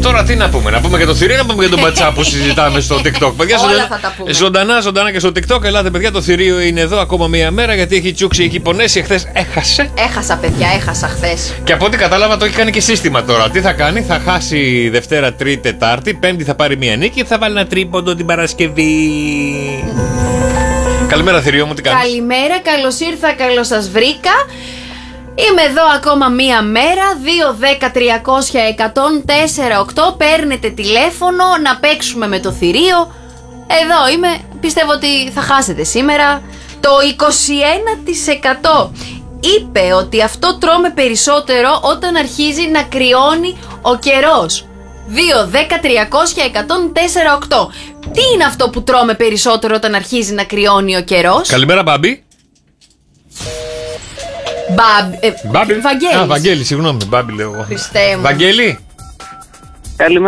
Τώρα τι να πούμε, να πούμε για το θηρίο, να πούμε για τον πατσά που συζητάμε στο TikTok. Παιδιά, Όλα θα τα πούμε. ζωντανά και στο TikTok. Ελάτε, παιδιά, το θηρίο είναι εδώ ακόμα μία μέρα γιατί έχει τσούξει, έχει πονέσει. Εχθές έχασε. Έχασα, παιδιά, έχασα χθες. Και από ό,τι κατάλαβα το έχει κάνει και σύστημα τώρα. Τι θα κάνει, θα χάσει Δευτέρα, Τρίτη, Τετάρτη, Πέμπτη θα πάρει μία νίκη και θα βάλει ένα τρίποντο την Παρασκευή. Καλημέρα, θηρίο μου, τι κάνεις? Καλημέρα, καλώς ήρθα, καλώς σας βρήκα. Είμαι εδώ ακόμα μία μέρα. 2-10-300-104-8. Παίρνετε τηλέφωνο να παίξουμε με το θηρίο. Εδώ είμαι. Πιστεύω ότι θα χάσετε σήμερα. Το 21% είπε ότι αυτό τρώμε περισσότερο όταν αρχίζει να κρυώνει ο καιρός. 2-10-300-104-8. Τι είναι αυτό που τρώμε περισσότερο όταν αρχίζει να κρυώνει ο καιρός? Καλημέρα, Μπάμπη. Βαγγέλης. Βαγγέλη, συγγνώμη, Μπάμπη λέω εγώ. Χριστέ μου. Βαγγέλη. Καλημέρα.